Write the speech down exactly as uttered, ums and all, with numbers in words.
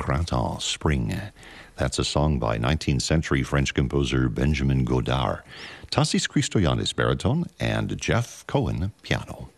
Printemps, Spring. That's a song by nineteenth century French composer Benjamin Godard. Tassis Christoyannis, baritone, and Jeff Cohen, piano.